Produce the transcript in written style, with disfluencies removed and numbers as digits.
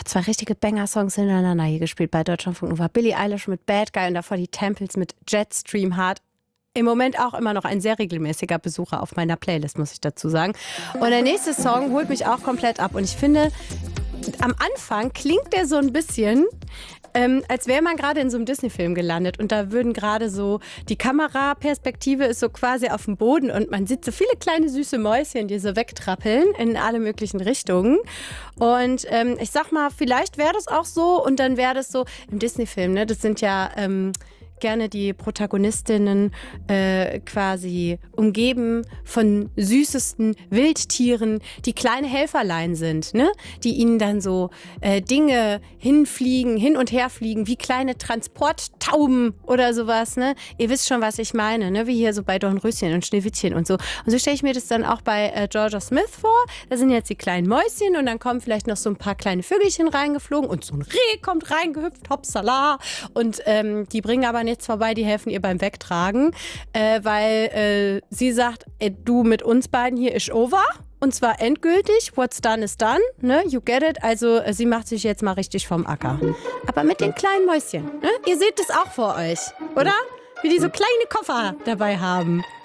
2 richtige Banger-Songs hintereinander hier gespielt bei Deutschlandfunk Nova. Billie Eilish mit Bad Guy und davor die Temples mit Jetstream Heart. Im Moment auch immer noch ein sehr regelmäßiger Besucher auf meiner Playlist, muss ich dazu sagen. Und der nächste Song holt mich auch komplett ab. Und ich finde, am Anfang klingt der so ein bisschen, als wäre man gerade in so einem Disney-Film gelandet. Und da würden gerade so, die Kameraperspektive ist so quasi auf dem Boden und man sieht so viele kleine süße Mäuschen, die so wegtrappeln in alle möglichen Richtungen. Und ich sag mal, vielleicht wäre das auch so und dann wäre das so im Disney-Film, ne? Das sind ja gerne die Protagonistinnen quasi umgeben von süßesten Wildtieren, die kleine Helferlein sind, ne? Die ihnen dann so Dinge hin und her fliegen, wie kleine Transporttauben oder sowas. Ne? Ihr wisst schon, was ich meine, ne? Wie hier so bei Dornröschen und Schneewittchen und so. Und so stelle ich mir das dann auch bei Georgia Smith vor. Da sind jetzt die kleinen Mäuschen und dann kommen vielleicht noch so ein paar kleine Vögelchen reingeflogen und so ein Reh kommt reingehüpft, hoppsala. Und die bringen aber nichts vorbei, die helfen ihr beim Wegtragen, weil sie sagt, du mit uns beiden hier ist over. Und zwar endgültig, what's done is done, ne? You get it. Also sie macht sich jetzt mal richtig vom Acker. Aber mit den kleinen Mäuschen, ne? Ihr seht es auch vor euch, oder? Wie die so kleine Koffer dabei haben.